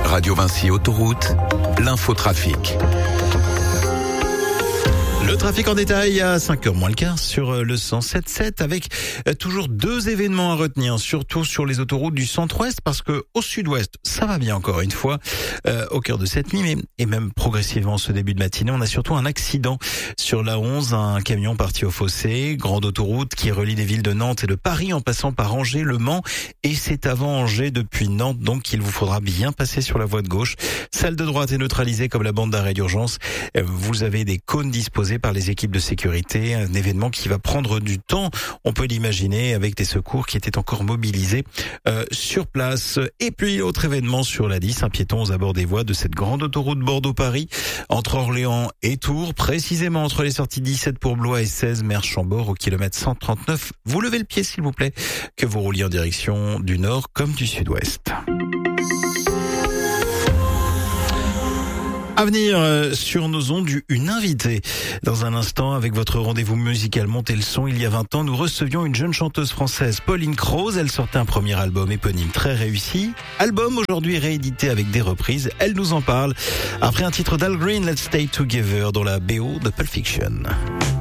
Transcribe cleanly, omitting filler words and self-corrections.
Radio Vinci Autoroute, l'infotrafic. Le trafic en détail à 5h moins le quart sur le 107.7 avec toujours deux événements à retenir, surtout sur les autoroutes du centre-ouest parce que au sud-ouest, ça va bien encore une fois au cœur de cette nuit, mais et même progressivement ce début de matinée, on a surtout un accident sur la 11, un camion parti au fossé, grande autoroute qui relie les villes de Nantes et de Paris en passant par Angers, Le Mans et c'est avant Angers depuis Nantes, donc il vous faudra bien passer sur la voie de gauche. Celle de droite est neutralisée comme la bande d'arrêt d'urgence. Vous avez des cônes disposés par les équipes de sécurité, un événement qui va prendre du temps, on peut l'imaginer, avec des secours qui étaient encore mobilisés sur place. Et puis autre événement sur la 10, un piéton aux abords des voies de cette grande autoroute Bordeaux-Paris, entre Orléans et Tours, précisément entre les sorties 17 pour Blois et 16 Mer-Chambord au kilomètre 139. Vous levez le pied s'il vous plaît, que vous rouliez en direction du nord comme du sud-ouest. À venir sur nos ondes, une invitée. Dans un instant, avec votre rendez-vous musical Montez le son, il y a 20 ans, nous recevions une jeune chanteuse française, Pauline Croze. Elle sortait un premier album éponyme très réussi. Album aujourd'hui réédité avec des reprises. Elle nous en parle après un titre d'Al Green, Let's Stay Together, dans la BO de Pulp Fiction.